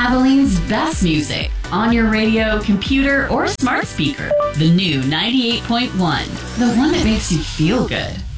Abilene's best music on your radio, computer, or smart speaker. The new 98.1, the one that makes you feel good.